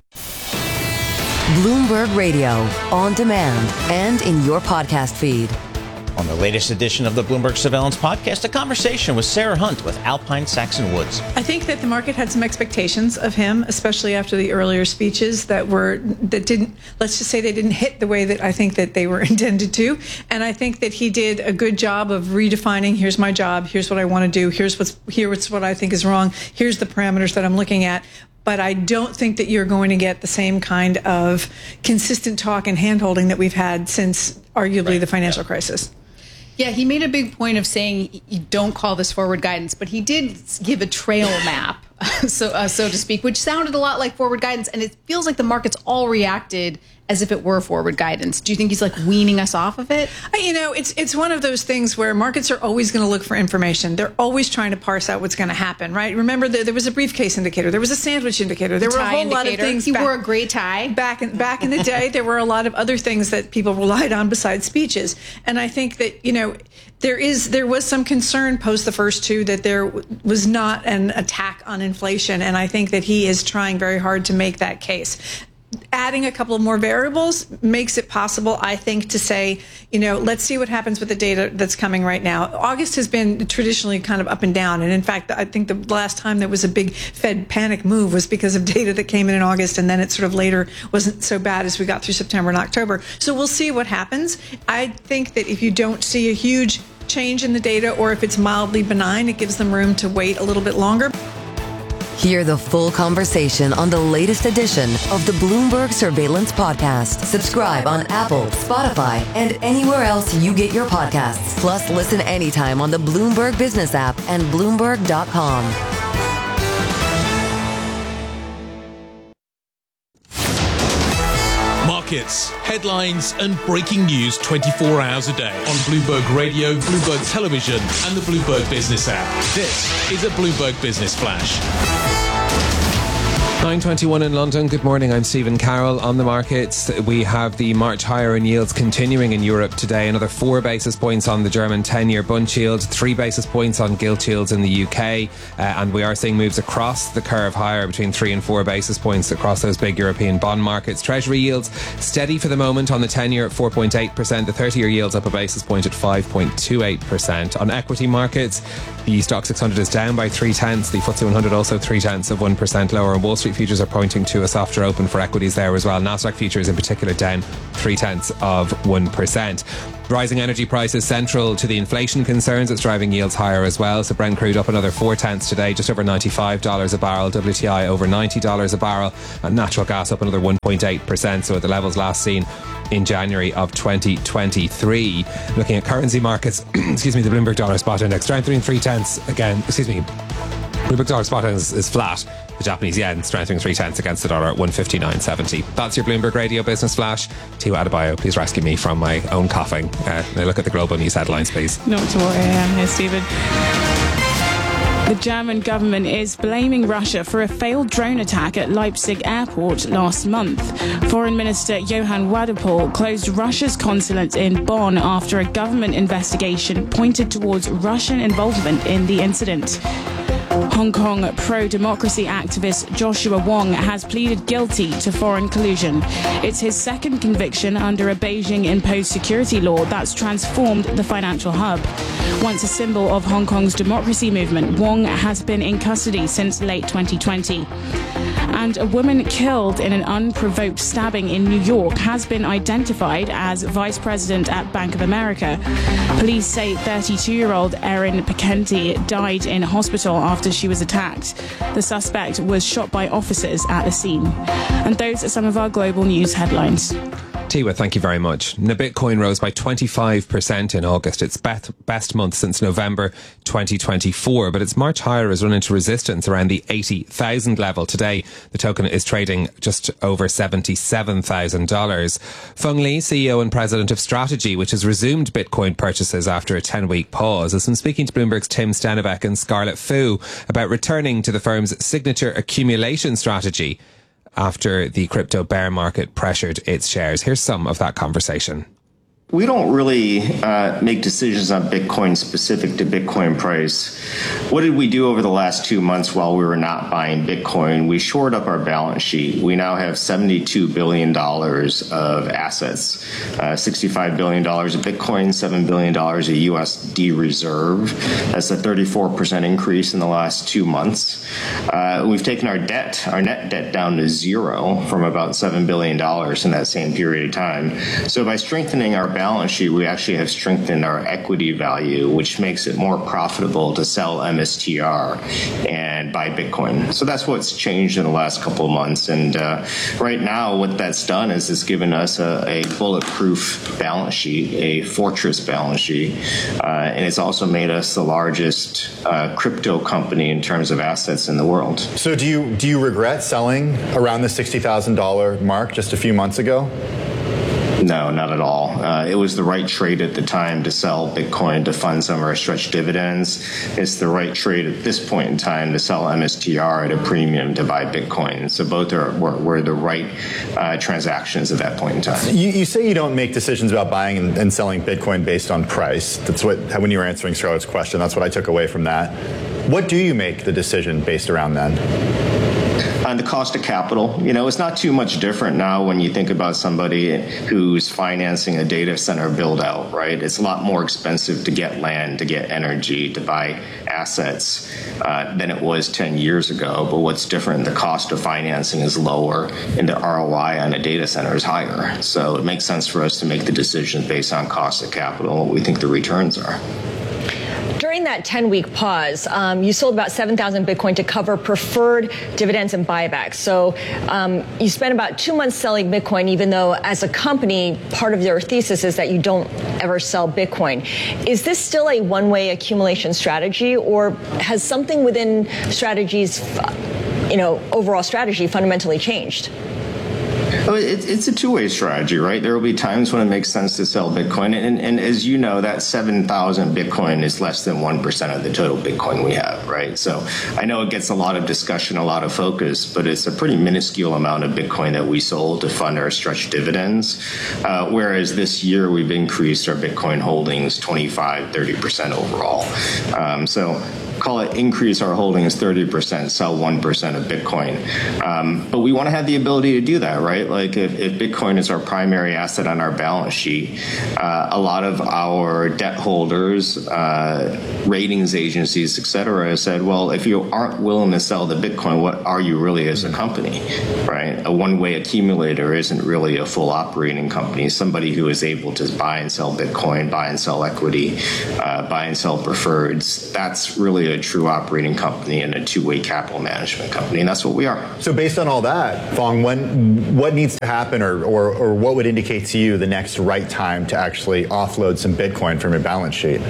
Bloomberg Radio, on demand and in your podcast feed. On the latest edition of the Bloomberg Surveillance Podcast, a conversation with Sarah Hunt with Alpine Saxon Woods. I think that the market had some expectations of him, especially after the earlier speeches that were that didn't. Let's just say they didn't hit the way that I think that they were intended to. And I think that he did a good job of redefining. Here's my job. Here's what I want to do. Here's what's here's what I think is wrong. Here's the parameters that I'm looking at. But I don't think that you're going to get the same kind of consistent talk and handholding that we've had since arguably right. the financial yeah. crisis. Yeah, he made a big point of saying you don't call this forward guidance, but he did give a trail map, so uh, so to speak, which sounded a lot like forward guidance, and it feels like the markets all reacted as if it were forward guidance. Do you think he's like weaning us off of it? You know, it's it's one of those things where markets are always going to look for information. They're always trying to parse out what's going to happen, right? Remember, the, there was a briefcase indicator. There was a sandwich indicator. There the were a whole indicator. lot of things. He back, wore a gray tie. Back in, back in the day, there were a lot of other things that people relied on besides speeches. And I think that, you know, there is there was some concern post the first two that there was not an attack on inflation. And I think that he is trying very hard to make that case. adding a couple of more variables makes it possible, I think, to say, you know, let's see what happens with the data that's coming right now. August has been traditionally kind of up and down. And in fact, I think the last time there was a big Fed panic move was because of data that came in in August, and then it sort of later wasn't so bad as we got through September and October. So we'll see what happens. I think that if you don't see a huge change in the data, or if it's mildly benign, it gives them room to wait a little bit longer. Hear the full conversation on the latest edition of the Bloomberg Surveillance Podcast. Subscribe on Apple, Spotify, and anywhere else you get your podcasts. Plus, listen anytime on the Bloomberg Business app and Bloomberg dot com. Markets, headlines, and breaking news twenty-four hours a day on Bloomberg Radio, Bloomberg Television, and the Bloomberg Business app. This is a Bloomberg Business Flash. nine twenty-one in London. Good morning. I'm Stephen Carroll. On the markets, we have the march higher in yields continuing in Europe today. Another four basis points on the German ten-year Bund yield, three basis points on gilt yields in the U K, uh, and we are seeing moves across the curve higher between three and four basis points across those big European bond markets. Treasury yields steady for the moment on the ten-year at four point eight percent. The thirty-year yields up a basis point at five point two eight percent. On equity markets, the Stock six hundred is down by three tenths. The F T S E one hundred also three tenths of one percent lower. And Wall Street futures are pointing to a softer open for equities there as well. Nasdaq futures in particular down three tenths of one percent. Rising energy prices central to the inflation concerns. It's driving yields higher as well. So Brent crude up another four tenths today, just over ninety-five dollars a barrel. W T I over ninety dollars a barrel. And natural gas up another one point eight percent. So at the levels last seen in January of twenty twenty-three. Looking at currency markets, excuse me, the Bloomberg Dollar Spot Index strengthening three tenths again. Excuse me, Bloomberg Dollar Spot Index is flat. The Japanese yen strengthening three tenths against the dollar at one fifty-nine seventy. That's your Bloomberg Radio Business Flash. Tiwa Adebayo, please rescue me from my own coughing. Uh, now look at the global news headlines, please. Not to worry, I am here, Stephen. The German government is blaming Russia for a failed drone attack at Leipzig airport last month. Foreign Minister Johann Wadephol closed Russia's consulate in Bonn after a government investigation pointed towards Russian involvement in the incident. Hong Kong pro-democracy activist Joshua Wong has pleaded guilty to foreign collusion. It's his second conviction under a Beijing-imposed security law that's transformed the financial hub. Once a symbol of Hong Kong's democracy movement, Wong has been in custody since late twenty twenty. And a woman killed in an unprovoked stabbing in New York has been identified as vice president at Bank of America. Police say thirty-two-year-old Erin Piketty died in hospital after she was attacked. The suspect was shot by officers at the scene. And those are some of our global news headlines. Tiwa, thank you very much. Now, Bitcoin rose by twenty-five percent in August, its best, best month since November twenty twenty-four, but its march higher has run into resistance around the eighty thousand level. Today, the token is trading just over seventy-seven thousand dollars. Feng Li, C E O and President of Strategy, which has resumed Bitcoin purchases after a ten-week pause, has been speaking to Bloomberg's Tim Stennebeck and Scarlett Fu about returning to the firm's signature accumulation strategy after the crypto bear market pressured its shares. Here's some of that conversation. We don't really uh, make decisions on Bitcoin specific to Bitcoin price. What did we do over the last two months while we were not buying Bitcoin? We shored up our balance sheet. We now have seventy-two billion dollars of assets, uh, sixty-five billion dollars of Bitcoin, seven billion dollars of U S D reserve. That's a thirty-four percent increase in the last two months. Uh, we've taken our debt, our net debt down to zero from about seven billion dollars in that same period of time. So by strengthening our balance sheet, we actually have strengthened our equity value, which makes it more profitable to sell M S T R and buy Bitcoin. So that's what's changed in the last couple of months. And uh, right now, what that's done is it's given us a, a bulletproof balance sheet, a fortress balance sheet, uh, and it's also made us the largest uh, crypto company in terms of assets in the world. So do you do you regret selling around the sixty thousand dollars mark just a few months ago? No, not at all. Uh, it was the right trade at the time to sell Bitcoin to fund some of our stretch dividends. It's the right trade at this point in time to sell M S T R at a premium to buy Bitcoin. So both are were, were the right uh, transactions at that point in time. You, you say you don't make decisions about buying and, and selling Bitcoin based on price. That's what, when you were answering Scarlett's question, that's what I took away from that. What do you make the decision based around then? Uh, the cost of capital, you know, it's not too much different now when you think about somebody who's financing a data center build out, right? It's a lot more expensive to get land, to get energy, to buy assets uh, than it was ten years ago. But what's different, the cost of financing is lower and the R O I on a data center is higher. So it makes sense for us to make the decisions based on cost of capital and what we think the returns are. During that ten-week pause, um, you sold about seven thousand Bitcoin to cover preferred dividends and buybacks. So um, you spent about two months selling Bitcoin, even though as a company, part of your thesis is that you don't ever sell Bitcoin. Is this still a one-way accumulation strategy, or has something within Strategy's, you know, overall strategy fundamentally changed? Well, it, it's a two-way strategy, right? There will be times when it makes sense to sell Bitcoin. And, and as you know, that seven thousand Bitcoin is less than one percent of the total Bitcoin we have, right? So I know it gets a lot of discussion, a lot of focus, but it's a pretty minuscule amount of Bitcoin that we sold to fund our stretch dividends. Uh, whereas this year we've increased our Bitcoin holdings twenty-five, thirty percent overall. Um, so call it increase our holdings thirty percent, sell one percent of Bitcoin. Um, but we want to have the ability to do that, right? Like if, if Bitcoin is our primary asset on our balance sheet, uh, a lot of our debt holders, uh, ratings agencies, et cetera, said, well, if you aren't willing to sell the Bitcoin, what are you really as a company, right? A one-way accumulator isn't really a full operating company. Somebody who is able to buy and sell Bitcoin, buy and sell equity, uh, buy and sell preferreds, that's really a true operating company and a two-way capital management company, and that's what we are. So based on all that, Phong, when, what needs to happen or, or, or what would indicate to you the next right time to actually offload some Bitcoin from your balance sheet?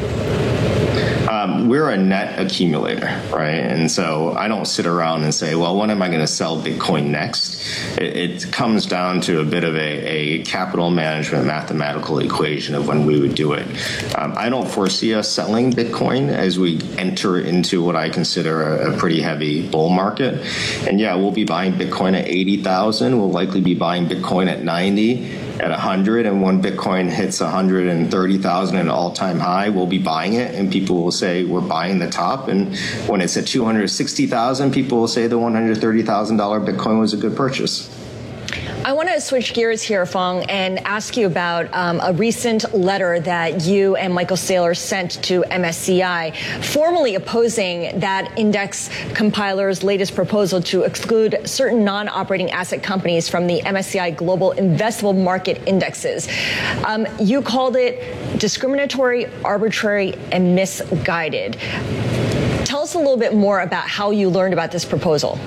Um, we're a net accumulator, right? And so I don't sit around and say, well, when am I going to sell Bitcoin next? It, it comes down to a bit of a, a capital management mathematical equation of when we would do it. Um, I don't foresee us selling Bitcoin as we enter into what I consider a, a pretty heavy bull market. And yeah, we'll be buying Bitcoin at eighty thousand. We'll likely be buying Bitcoin at ninety. At one hundred, and when Bitcoin hits one hundred thirty thousand at an all-time high, we'll be buying it, and people will say we're buying the top. And when it's at two hundred sixty thousand, people will say the one hundred thirty thousand dollars Bitcoin was a good purchase. I want to switch gears here, Phong, and ask you about um, a recent letter that you and Michael Saylor sent to M S C I, formally opposing that index compiler's latest proposal to exclude certain non-operating asset companies from the M S C I Global Investable Market Indexes. Um, you called it discriminatory, arbitrary, and misguided. Tell us a little bit more about how you learned about this proposal.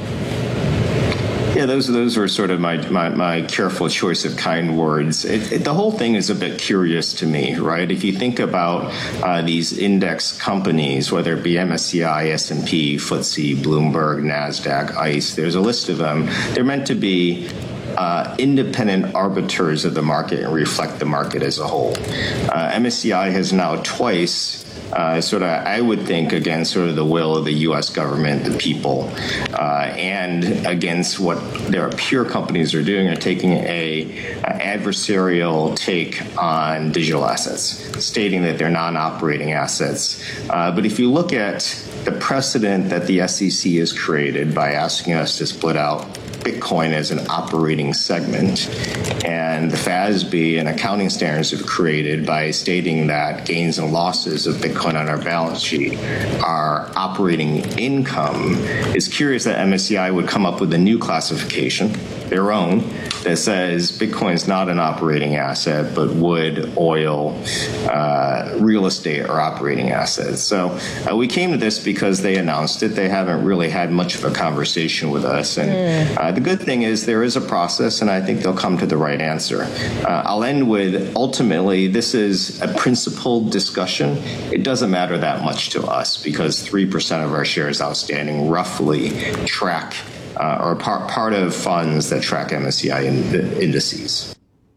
Yeah, those those were sort of my, my, my careful choice of kind words. It, it, the whole thing is a bit curious to me, right? If you think about uh, these index companies, whether it be M S C I, S and P, F T S E, Bloomberg, NASDAQ, ICE, there's a list of them. They're meant to be Uh, independent arbiters of the market and reflect the market as a whole. Uh, M S C I has now twice uh, sort of, I would think, against sort of the will of the U S government, the people, uh, and against what their peer companies are doing, are taking a, a adversarial take on digital assets, stating that they're non-operating assets. Uh, but if you look at the precedent that the S E C has created by asking us to split out Bitcoin as an operating segment, and the F A S B and accounting standards have created by stating that gains and losses of Bitcoin on our balance sheet are operating income, it's curious that M S C I would come up with a new classification, their own, that says Bitcoin is not an operating asset, but wood, oil, uh, real estate are operating assets. So uh, we came to this because they announced it. They haven't really had much of a conversation with us. And uh, the good thing is there is a process, and I think they'll come to the right answer. Uh, I'll end with, ultimately, this is a principled discussion. It doesn't matter that much to us because three percent of our shares outstanding roughly track Uh, or part, part of funds that track M S C I in, indices.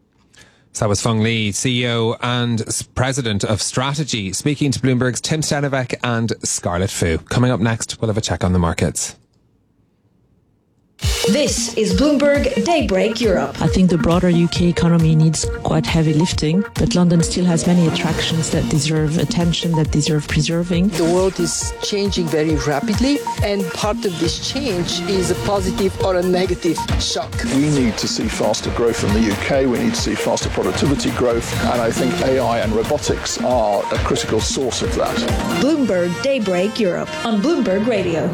So that was Phong Le, C E O and President of Strategy, speaking to Bloomberg's Tim Stenovec and Scarlett Fu. Coming up next, we'll have a check on the markets. This is Bloomberg Daybreak Europe. I think the broader U K economy needs quite heavy lifting, but London still has many attractions that deserve attention, that deserve preserving. The world is changing very rapidly, and part of this change is a positive or a negative shock. We need to see faster growth in the U K. We need to see faster productivity growth, and I think A I and robotics are a critical source of that. Bloomberg Daybreak Europe on Bloomberg Radio.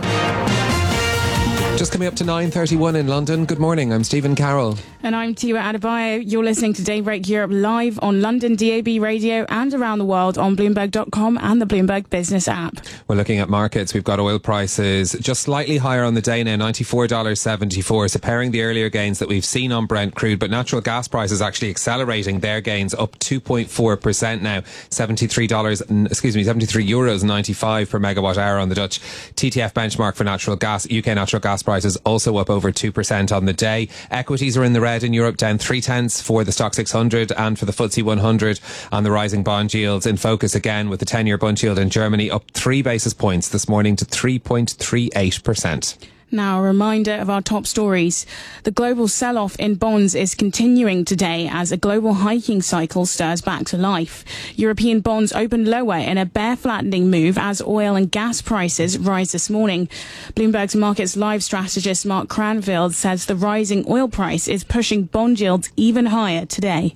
Just coming up to nine thirty-one in London. Good morning, I'm Stephen Carroll. And I'm Tiwa Adebayo. You're listening to Daybreak Europe live on London D A B radio and around the world on Bloomberg dot com and the Bloomberg Business app. We're looking at markets. We've got oil prices just slightly higher on the day now, ninety-four dollars seventy-four, so pairing the earlier gains that we've seen on Brent crude, but natural gas prices actually accelerating their gains up two point four percent now, seventy-three dollars, excuse me, seventy-three euros ninety-five per megawatt hour on the Dutch T T F benchmark for natural gas. U K natural gas prices also up over two percent on the day. Equities are in the red in Europe, down three tenths for the Stock six hundred and for the F T S E one hundred, and the rising bond yields in focus again, with the ten-year bund yield in Germany up three basis points this morning to three point three eight percent. Now, a reminder of our top stories. The global sell-off in bonds is continuing today as a global hiking cycle stirs back to life. European bonds opened lower in a bear flattening move as oil and gas prices rise this morning. Bloomberg's Markets Live strategist Mark Cranfield says the rising oil price is pushing bond yields even higher today.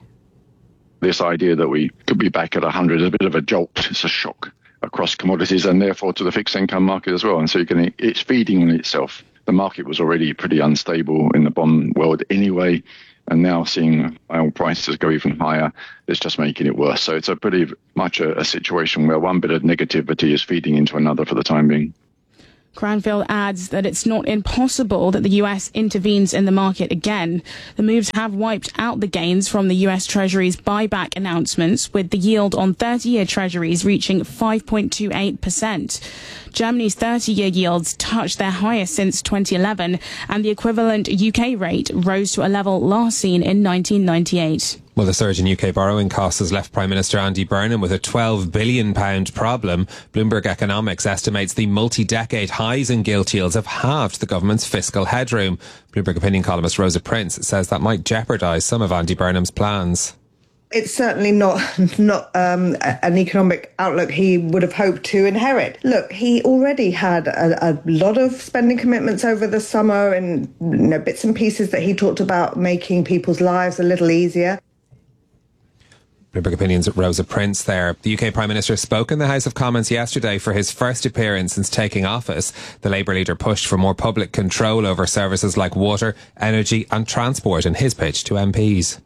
This idea that we could be back at one hundred is a bit of a jolt. It's a shock across commodities and therefore to the fixed income market as well. And so you can, it's feeding on itself. The market was already pretty unstable in the bond world anyway, and now seeing oil prices go even higher, it's just making it worse. So it's a pretty much a, a situation where one bit of negativity is feeding into another for the time being. Cranfield adds that it's not impossible that the U S intervenes in the market again. The moves have wiped out the gains from the U S Treasury's buyback announcements, with the yield on thirty-year Treasuries reaching five point two eight percent. Germany's thirty-year yields touched their highest since twenty eleven, and the equivalent U K rate rose to a level last seen in nineteen ninety-eight. Well, the surge in U K borrowing costs has left Prime Minister Andy Burnham with a twelve billion pounds problem. Bloomberg Economics estimates the multi-decade highs in gilt yields have halved the government's fiscal headroom. Bloomberg opinion columnist Rosa Prince says that might jeopardise some of Andy Burnham's plans. It's certainly not not um, an economic outlook he would have hoped to inherit. Look, he already had a, a lot of spending commitments over the summer, and you know, bits and pieces that he talked about making people's lives a little easier. Bloomberg Opinion's Rosa Prince there. The U K Prime Minister spoke in the House of Commons yesterday for his first appearance since taking office. The Labour leader pushed for more public control over services like water, energy and transport in his pitch to M Ps.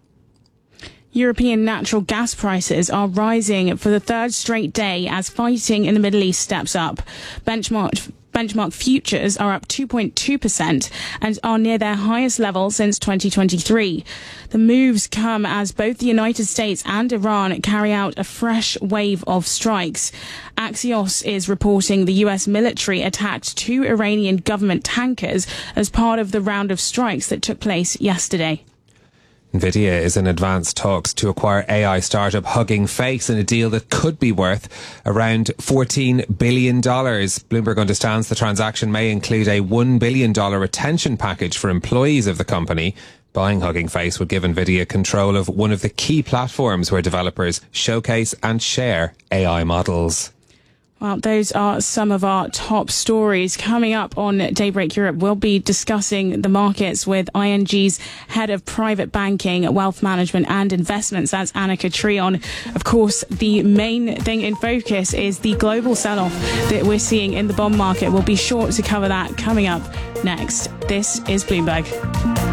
European natural gas prices are rising for the third straight day as fighting in the Middle East steps up. Benchmark Benchmark futures are up two point two percent and are near their highest level since twenty twenty-three. The moves come as both the United States and Iran carry out a fresh wave of strikes. Axios is reporting the U S military attacked two Iranian government tankers as part of the round of strikes that took place yesterday. Nvidia is in advanced talks to acquire A I startup Hugging Face in a deal that could be worth around fourteen billion dollars. Bloomberg understands the transaction may include a one billion dollars retention package for employees of the company. Buying Hugging Face would give Nvidia control of one of the key platforms where developers showcase and share A I models. Well, those are some of our top stories. Coming up on Daybreak Europe, we'll be discussing the markets with I N G's head of private banking, wealth management and investments. That's Annika Trion. Of course, the main thing in focus is the global sell-off that we're seeing in the bond market. We'll be sure to cover that coming up next. This is Bloomberg.